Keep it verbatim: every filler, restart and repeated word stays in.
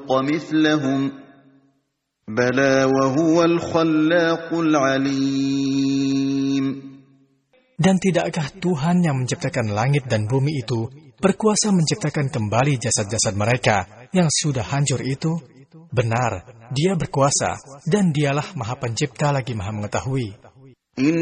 مثلهم بلى وهو الخلاق العليم. Dan tidakkah Tuhan yang menciptakan langit dan bumi itu berkuasa menciptakan kembali jasad-jasad mereka yang sudah hancur itu? Benar, Dia berkuasa dan Dialah Maha Pencipta lagi Maha Mengetahui.